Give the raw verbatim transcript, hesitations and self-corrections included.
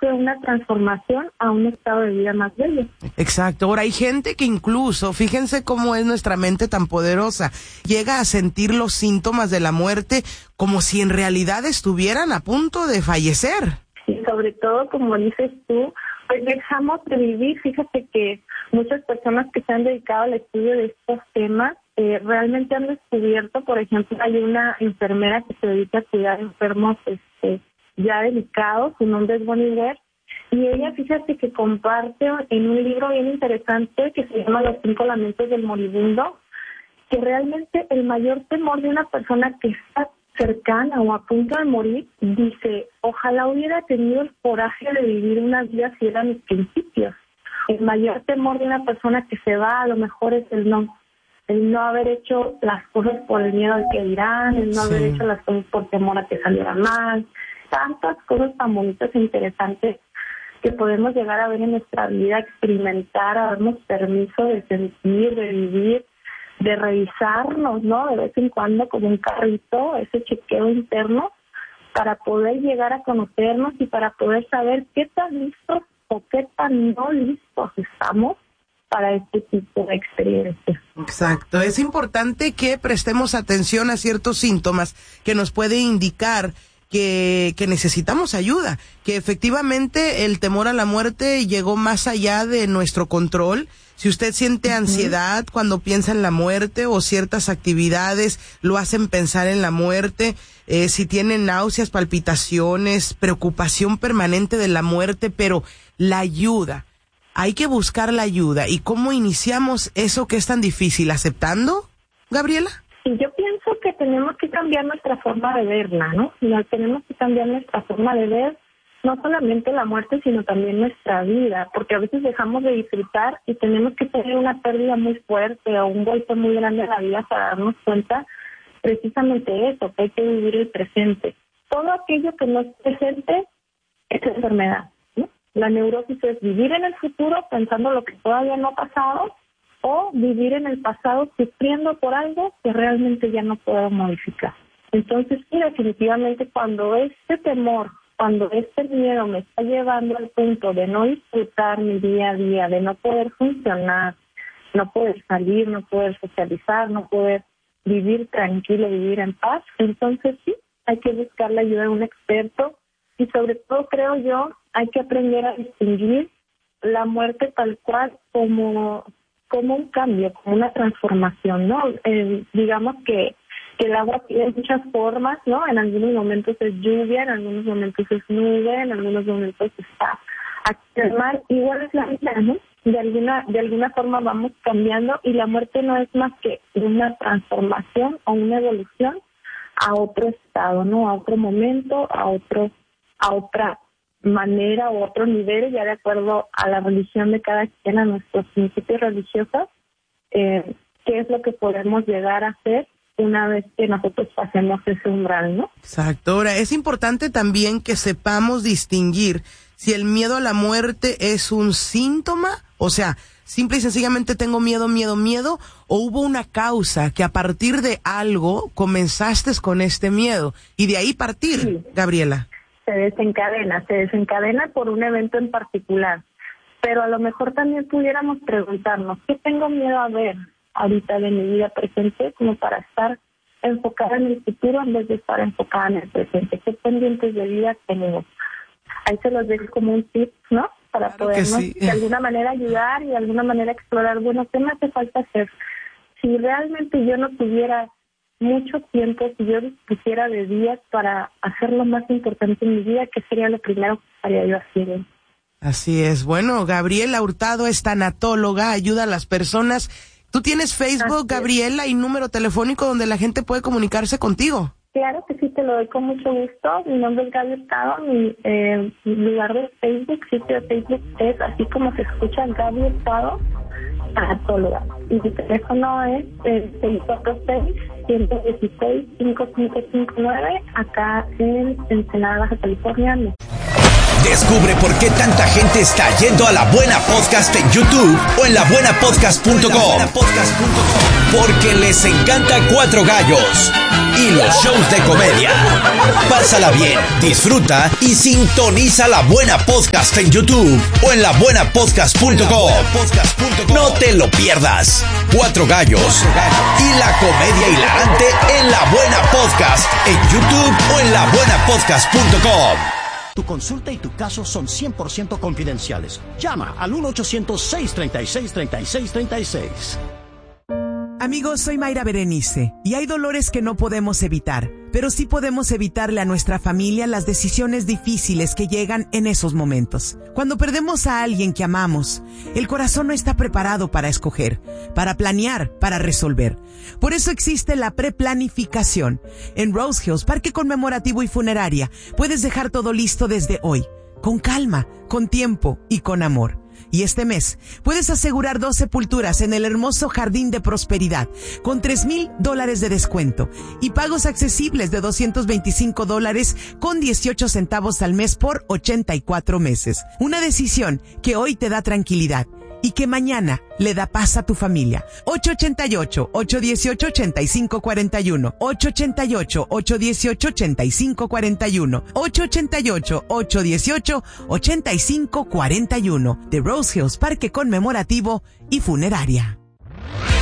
produce una transformación a un estado de vida más bello. Exacto. Ahora hay gente que incluso, fíjense cómo es nuestra mente tan poderosa, llega a sentir los síntomas de la muerte como si en realidad estuvieran a punto de fallecer. Y sobre todo, como dices tú, pues dejamos de vivir. Fíjate que muchas personas que se han dedicado al estudio de estos temas eh, realmente han descubierto, por ejemplo, hay una enfermera que se dedica a cuidar enfermos este, ya delicados, su nombre es Bonnie Ware, y ella, fíjate que comparte en un libro bien interesante que se llama Los cinco lamentos del moribundo, que realmente el mayor temor de una persona que está cercana o a punto de morir, dice, ojalá hubiera tenido el coraje de vivir una vida fiel a mis principios. El mayor temor de una persona que se va a lo mejor es el no, el no haber hecho las cosas por el miedo al que dirán, el no Sí. haber hecho las cosas por temor a que saliera mal, tantas cosas tan bonitas e interesantes que podemos llegar a ver en nuestra vida, experimentar, a darnos permiso de sentir, de vivir, de revisarnos, ¿no? De vez en cuando como un carrito, ese chequeo interno, para poder llegar a conocernos y para poder saber qué tan listos o qué tan no listos estamos para este tipo de experiencias. Exacto. Es importante que prestemos atención a ciertos síntomas que nos pueden indicar que, que necesitamos ayuda, que efectivamente el temor a la muerte llegó más allá de nuestro control. Si usted siente ansiedad cuando piensa en la muerte o ciertas actividades lo hacen pensar en la muerte, eh, si tiene náuseas, palpitaciones, preocupación permanente de la muerte, pero la ayuda, hay que buscar la ayuda. ¿Y cómo iniciamos eso que es tan difícil? ¿Aceptando, Gabriela? Y yo pienso que tenemos que cambiar nuestra forma de verla, ¿no? No, tenemos que cambiar nuestra forma de ver no solamente la muerte, sino también nuestra vida, porque a veces dejamos de disfrutar y tenemos que tener una pérdida muy fuerte o un golpe muy grande en la vida para darnos cuenta precisamente eso, que hay que vivir el presente. Todo aquello que no es presente es enfermedad, ¿no? La neurosis es vivir en el futuro pensando lo que todavía no ha pasado, o vivir en el pasado sufriendo por algo que realmente ya no puedo modificar. Entonces, sí, definitivamente cuando este temor, cuando este miedo me está llevando al punto de no disfrutar mi día a día, de no poder funcionar, no poder salir, no poder socializar, no poder vivir tranquilo, vivir en paz, entonces sí, hay que buscar la ayuda de un experto y sobre todo, creo yo, hay que aprender a distinguir la muerte tal cual como... como un cambio, como una transformación, ¿no? Eh, digamos que, que el agua tiene muchas formas, ¿no? En algunos momentos es lluvia, en algunos momentos es nube, en algunos momentos está aquí el mar. Igual es la vida, ¿no? De alguna, de alguna forma vamos cambiando y la muerte no es más que una transformación o una evolución a otro estado, ¿no? A otro momento, a otro, a otra manera o otro nivel, ya de acuerdo a la religión de cada quien, a nuestros principios religiosos, eh, qué es lo que podemos llegar a hacer una vez que nosotros pasemos ese umbral, ¿no? Exacto. Ahora, es importante también que sepamos distinguir si el miedo a la muerte es un síntoma, o sea, simple y sencillamente tengo miedo, miedo, miedo, o hubo una causa que a partir de algo comenzaste con este miedo y de ahí partir, sí. Gabriela. Se desencadena, se desencadena por un evento en particular. Pero a lo mejor también pudiéramos preguntarnos, ¿qué tengo miedo a ver ahorita de mi vida presente como para estar enfocada en el futuro en vez de estar enfocada en el presente? ¿Qué pendientes de vida tengo? Ahí se los dejo como un tip, ¿no? Para claro podernos sí. de alguna manera ayudar y de alguna manera explorar, bueno, ¿qué me hace falta hacer? Si realmente yo no tuviera mucho tiempo, si yo dispusiera de días para hacer lo más importante en mi vida, ¿qué sería lo primero que estaría yo haciendo? Así es. Bueno, Gabriela Hurtado es tanatóloga, ayuda a las personas. ¿Tú tienes Facebook, Gabriela, y número telefónico donde la gente puede comunicarse contigo? Claro que sí, te lo doy con mucho gusto. Mi nombre es Gaby Hurtado, mi, eh, mi lugar de Facebook, sitio de Facebook es así como se escucha, Gaby Hurtado, tanatóloga. Y mi teléfono es el seis cuatro seis, uno uno seis, cinco cinco cinco nueve, acá en Ensenada, Baja California. Descubre por qué tanta gente está yendo a La Buena Podcast en YouTube o en la buena podcast punto com. Porque les encanta Cuatro Gallos y los shows de comedia. Pásala bien, disfruta y sintoniza La Buena Podcast en YouTube o en la buena podcast punto com. No te lo pierdas. Cuatro Gallos y la comedia hilarante en La Buena Podcast en YouTube o en la buena podcast punto com. Tu consulta y tu caso son cien por ciento confidenciales. Llama al uno ochocientos, seiscientos treinta y seis, treinta y seis treinta y seis. Amigos, soy Mayra Berenice y hay dolores que no podemos evitar, pero sí podemos evitarle a nuestra familia las decisiones difíciles que llegan en esos momentos. Cuando perdemos a alguien que amamos, el corazón no está preparado para escoger, para planear, para resolver. Por eso existe la preplanificación. En Rose Hills, Parque Conmemorativo y Funeraria, puedes dejar todo listo desde hoy, con calma, con tiempo y con amor. Y este mes puedes asegurar dos sepulturas en el hermoso Jardín de Prosperidad con tres mil dólares de descuento y pagos accesibles de doscientos veinticinco dólares con dieciocho centavos al mes por ochenta y cuatro meses. Una decisión que hoy te da tranquilidad y que mañana le da paz a tu familia. ocho ocho ocho, ocho uno ocho, ocho cinco cuatro uno. ocho ocho ocho, ocho uno ocho, ocho cinco cuatro uno. ocho ocho ocho, ocho uno ocho, ocho cinco cuatro uno. De Rose Hills Parque Conmemorativo y Funeraria.